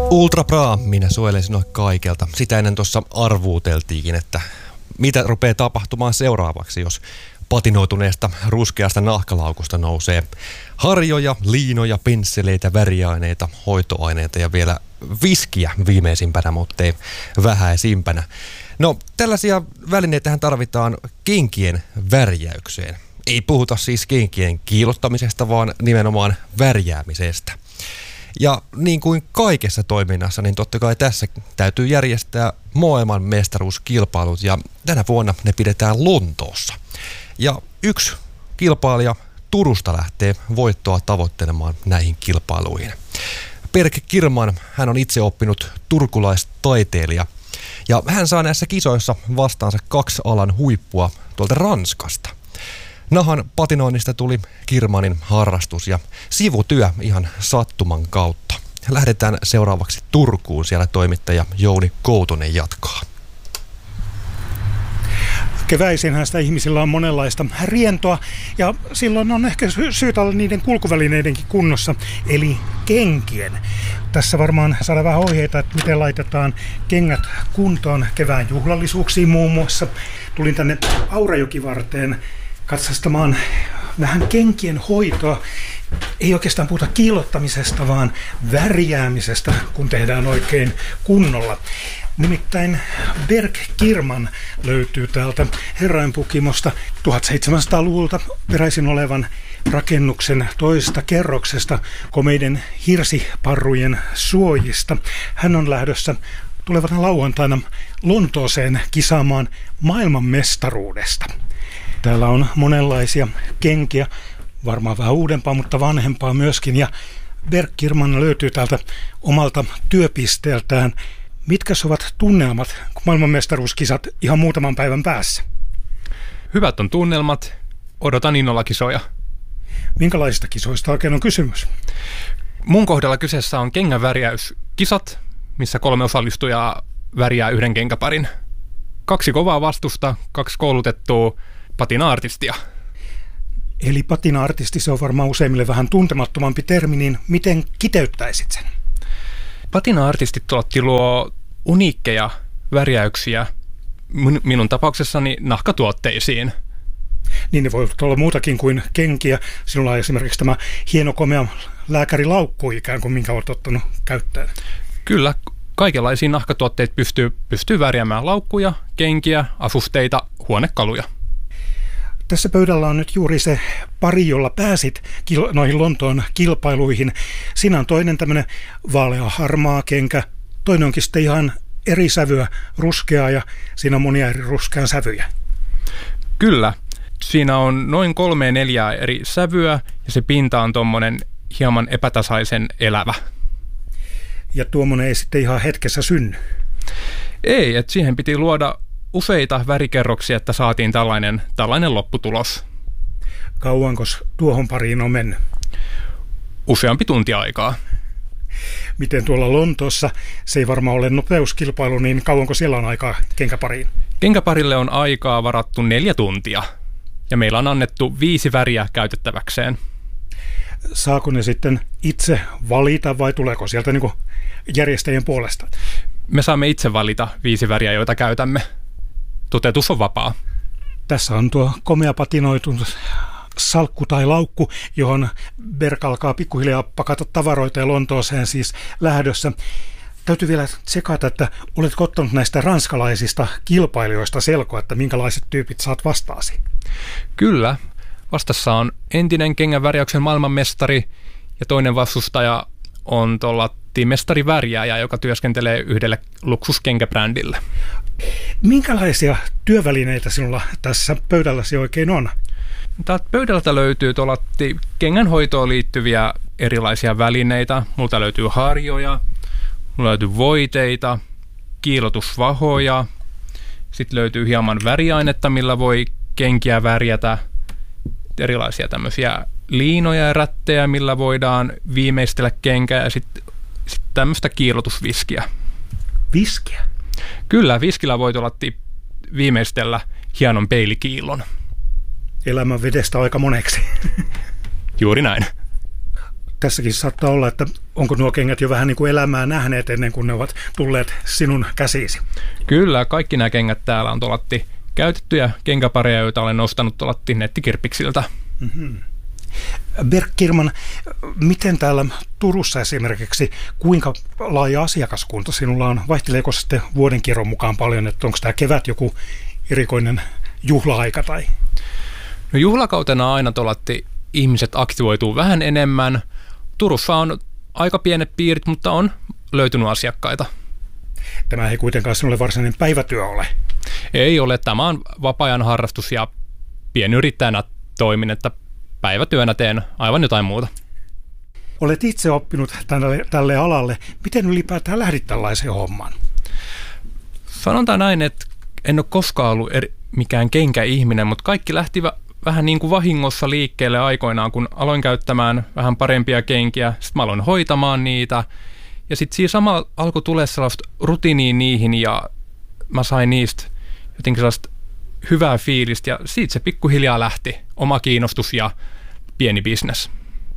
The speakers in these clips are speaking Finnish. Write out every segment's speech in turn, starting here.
Ultra Bra, minä suojelen sinua kaikelta. Sitä ennen tuossa arvuuteltiinkin, että mitä rupeaa tapahtumaan seuraavaksi, jos patinoituneesta ruskeasta nahkalaukusta nousee harjoja, liinoja, pensseleitä, väriaineita, hoitoaineita ja vielä viskiä viimeisimpänä, mutta ei vähäisimpänä. No, tällaisia välineitähän tarvitaan kenkien värjäykseen. Ei puhuta siis kenkien kiillottamisesta, vaan nimenomaan värjäämisestä. Ja niin kuin kaikessa toiminnassa, niin totta kai tässä täytyy järjestää maailman mestaruuskilpailut ja tänä vuonna ne pidetään Lontoossa. Ja yksi kilpailija Turusta lähtee voittoa tavoittelemaan näihin kilpailuihin. Berg Kirman, hän on itse oppinut turkulaistaiteilija ja hän saa näissä kisoissa vastaansa 2 alan huippua tuolta Ranskasta. Nahan patinoinnista tuli Kirmanin harrastus ja sivutyö ihan sattuman kautta. Lähdetään seuraavaksi Turkuun, siellä toimittaja Jouni Koutonen jatkaa. Keväisinhän sitä ihmisillä on monenlaista rientoa ja silloin on ehkä syytä olla niiden kulkuvälineidenkin kunnossa, eli kenkien. Tässä varmaan saadaan vähän ohjeita, että miten laitetaan kengät kuntoon kevään juhlallisuuksiin muun muassa. Tulin tänne Aurajokivarteen katsastamaan vähän kenkien hoitoa. Ei oikeastaan puhuta kiillottamisesta, vaan värjäämisestä, kun tehdään oikein kunnolla. Nimittäin Berg Kirman löytyy täältä Herrainpukimosta 1700-luvulta peräisin olevan rakennuksen toisesta kerroksesta komeiden hirsiparrujen suojista. Hän on lähdössä tulevana lauantaina Lontooseen kisaamaan maailmanmestaruudesta. Täällä on monenlaisia kenkiä, varmaan vähän uudempaa, mutta vanhempaa myöskin. Ja Berg Kirman löytyy täältä omalta työpisteeltään. Mitkä ovat tunnelmat, kun maailmanmestaruuskisat ihan muutaman päivän päässä? Hyvät on tunnelmat. Odotan innolla kisoja. Minkälaisista kisoista oikein on kysymys? Mun kohdalla kyseessä on kengänvärjäyskisat, missä 3 osallistujaa värjää yhden kenkäparin. 2 kovaa vastusta, 2 koulutettua patina-artistia. Eli patina-artisti, se on varmaan useimmille vähän tuntemattomampi termi, niin miten kiteyttäisit sen? Patina-artistit luo uniikkeja värjäyksiä minun tapauksessani nahkatuotteisiin. Niin ne voivat olla muutakin kuin kenkiä. Sinulla on esimerkiksi tämä hieno komea lääkärilaukku ikään kuin, minkä olet ottanut käyttöön. Kyllä, kaikenlaisia nahkatuotteita pystyy värjäämään: laukkuja, kenkiä, asusteita, huonekaluja. Tässä pöydällä on nyt juuri se pari, jolla pääsit noihin Lontoon kilpailuihin. Siinä on toinen tämmöinen vaalea harmaa kenkä, toinen onkin sitten ihan eri sävyä, ruskeaa, ja siinä on monia eri ruskean sävyjä. Kyllä, siinä on noin 3-4 eri sävyä ja se pinta on tommonen hieman epätasaisen elävä. Ja tuommoinen ei sitten ihan hetkessä synny? Ei, että siihen piti luoda useita värikerroksia, että saatiin tällainen lopputulos. Kauanko tuohon pariin on mennyt? Useampi tunti aikaa. Miten tuolla Lontoossa, se ei varmaan ole nopeuskilpailu, niin kauanko siellä on aikaa kenkäpariin? Kenkäparille on aikaa varattu 4 tuntia ja meillä on annettu 5 väriä käytettäväkseen. Saako ne sitten itse valita vai tuleeko sieltä niin kuin järjestäjien puolesta? Me saamme itse valita 5 väriä, joita käytämme. Toteutus on vapaa. Tässä on tuo komea patinoitunut salkku tai laukku, johon Berg alkaa pikkuhiljaa pakata tavaroita ja Lontooseen siis lähdössä. Täytyy vielä tsekata, että oletko ottanut näistä ranskalaisista kilpailijoista selkoa, että minkälaiset tyypit saat vastaasi? Kyllä. Vastassa on entinen kengänvärjäyksen maailmanmestari ja toinen vastustaja on mestarivärjääjä, joka työskentelee yhdelle luksuskenkäbrändille. Minkälaisia työvälineitä sinulla tässä pöydälläsi oikein on? Täältä pöydältä löytyy kengänhoitoon liittyviä erilaisia välineitä. Multa löytyy harjoja, mulla löytyy voiteita, kiillotusvahoja. Sitten löytyy hieman väriainetta, millä voi kenkiä värjätä. Erilaisia tämmöisiä liinoja ja rättejä, millä voidaan viimeistellä kenkää, ja sitten tämmöistä kiillotusviskiä. Viskiä? Kyllä, viskillä voi viimeistellä hienon peilikiillon. Elämän vedestä aika moneksi. Juuri näin. Tässäkin saattaa olla, että onko nuo kengät jo vähän niin kuin elämää nähneet ennen kuin ne ovat tulleet sinun käsiisi? Kyllä, kaikki nämä kengät täällä on käytettyjä kenkäpareja, joita olen ostanut nettikirppiksiltä. Mm-hmm. Berg Kirman, miten täällä Turussa esimerkiksi, kuinka laaja asiakaskunta sinulla on? Vaihteleeko se sitten vuodenkierron mukaan paljon, että onko tämä kevät joku erikoinen juhla-aika? Tai? No juhlakautena aina ihmiset aktivoituu vähän enemmän. Turussa on aika pienet piirit, mutta on löytynyt asiakkaita. Tämä ei kuitenkaan sinulle varsinainen päivätyö ole. Ei ole. Tämä on vapaa-ajan harrastus ja pienyrittäjänä toimin, että päivätyönä teen aivan jotain muuta. Olet itse oppinut tälle alalle. Miten ylipäätään lähdit tällaiseen hommaan? Sanotaan näin, että en ole koskaan ollut mikään kenkäihminen, mutta kaikki lähti vähän niin kuin vahingossa liikkeelle aikoinaan, kun aloin käyttämään vähän parempia kenkiä. Sitten mä aloin hoitamaan niitä. Ja sitten siinä samalla alkoi tulla sellaista rutiiniä niihin ja mä sain niistä jotenkin sellaista hyvää fiilistä. Ja siitä se pikkuhiljaa lähti. Oma kiinnostus ja pieni bisnes.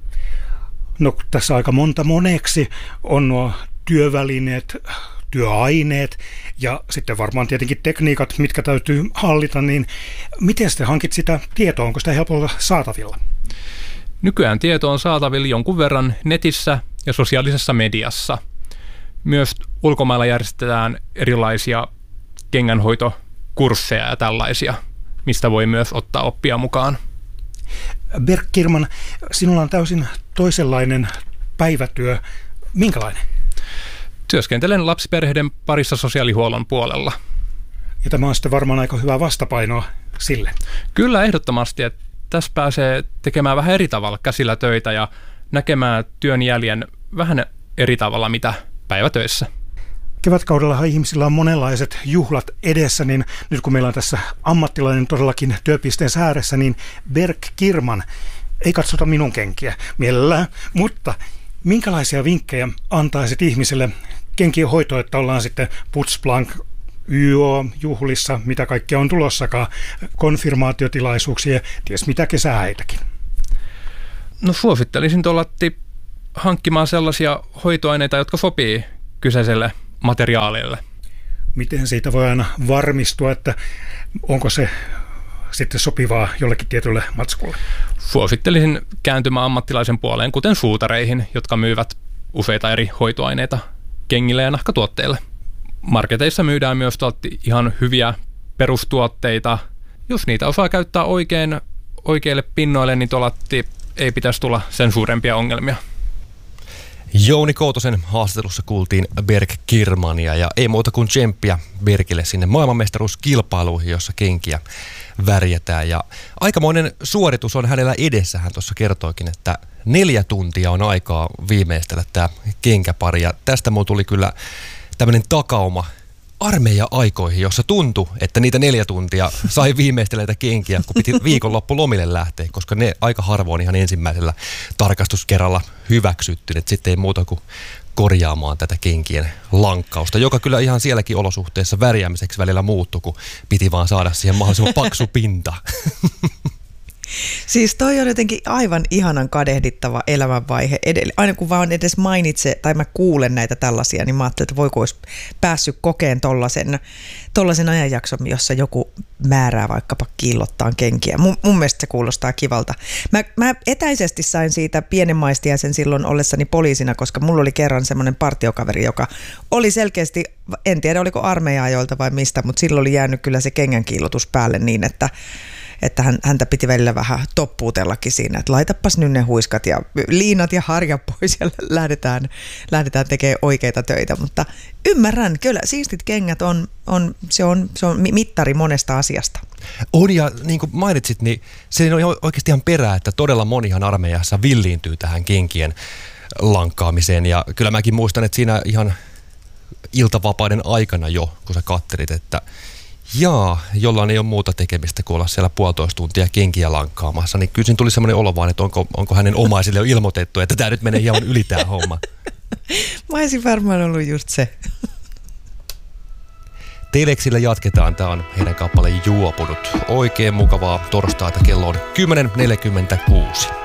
No tässä aika moneksi on nuo työvälineet, työaineet ja sitten varmaan tietenkin tekniikat, mitkä täytyy hallita, niin miten sitten hankit sitä tietoa? Onko sitä helpolla saatavilla? Nykyään tieto on saatavilla jonkun verran netissä ja sosiaalisessa mediassa. Myös ulkomailla järjestetään erilaisia kengänhoitokursseja ja tällaisia, mistä voi myös ottaa oppia mukaan. Berg Kirman, sinulla on täysin toisenlainen päivätyö. Minkälainen? Työskentelen lapsiperheiden parissa sosiaalihuollon puolella. Ja tämä on sitten varmaan aika hyvä vastapainoa sille. Kyllä, ehdottomasti. Että tässä pääsee tekemään vähän eri tavalla käsillä töitä ja näkemään työn jäljen vähän eri tavalla, mitä päivätöissä. Kevätkaudellahan ihmisillä on monenlaiset juhlat edessä, niin nyt kun meillä on tässä ammattilainen todellakin työpisteen ääressä, niin Berg Kirman, ei katsota minun kenkiä mielellään, mutta minkälaisia vinkkejä antaisit ihmiselle kenkien hoitoon, että ollaan sitten Putzplank, YO-juhlissa, mitä kaikkea on tulossakaan, konfirmaatiotilaisuuksia, ties mitä kesähäitäkin? No suosittelisin hankkimaan sellaisia hoitoaineita, jotka sopii kyseiselle materiaalille. Miten siitä voi aina varmistua, että onko se sitten sopivaa jollekin tietylle matskulle? Suosittelisin kääntymään ammattilaisen puoleen, kuten suutareihin, jotka myyvät useita eri hoitoaineita kengille ja nahkatuotteille. Marketeissa myydään myös ihan hyviä perustuotteita. Jos niitä osaa käyttää oikeille pinnoille, niin ei pitäisi tulla sen suurempia ongelmia. Jouni Koutosen haastattelussa kuultiin Berg Kirmania ja ei muuta kuin tsemppiä Bergille sinne maailmanmestaruuskilpailuihin, jossa kenkiä värjätään. Ja aikamoinen suoritus on hänellä edessä. Hän tuossa kertoikin, että 4 tuntia on aikaa viimeistellä tämä kenkäpari. Ja tästä mulla tuli kyllä tämmöinen takauma armeija-aikoihin, jossa tuntui, että niitä 4 tuntia sai viimeistellä kenkiä, kun piti viikonloppu lomille lähteä, koska ne aika harvoin ihan ensimmäisellä tarkastuskerralla hyväksytty, että sitten ei muuta kuin korjaamaan tätä kenkien lankkausta, joka kyllä ihan sielläkin olosuhteessa värjäämiseksi välillä muuttui, kun piti vaan saada siihen mahdollisimman paksu pinta. Siis toi on jotenkin aivan ihanan kadehdittava elämänvaihe. Aina kun vaan edes mainitse tai mä kuulen näitä tällaisia, niin mä ajattelin, että voiko olisi päässyt kokeen tollaisen ajanjakson, jossa joku määrää vaikkapa kiillottaan kenkiä. Mun mielestä se kuulostaa kivalta. Mä etäisesti sain siitä pienen maistiaisen silloin ollessani poliisina, koska mulla oli kerran semmoinen partiokaveri, joka oli selkeästi, en tiedä oliko armeija-ajoilta vai mistä, mutta silloin oli jäänyt kyllä se kengän kiillotus päälle niin, että häntä piti välillä vähän toppuutellakin siinä, että laitapas nyt ne huiskat ja liinat ja harjat pois ja lähdetään tekemään oikeita töitä, mutta ymmärrän, kyllä siistit kengät se on mittari monesta asiasta. On ja niin kuin mainitsit, niin se on oikeasti ihan perää, että todella monihan armeijassa villiintyy tähän kenkien lankkaamiseen ja kyllä mäkin muistan, että siinä ihan iltavapaiden aikana jo, kun sä kattelit, että jollain ei ole muuta tekemistä kuin olla siellä 1,5 tuntia kenkiä lankkaamassa, niin kyllä siinä tuli semmoinen olo vaan, että onko hänen omaisille jo ilmoitettu, että tämä nyt menee hieman yli tämä homma. Mä olisin varmaan ollut just se. Teleksillä jatketaan. Tämä on heidän kappale Juopunut. Oikein mukavaa torstaita, kello on 10.46.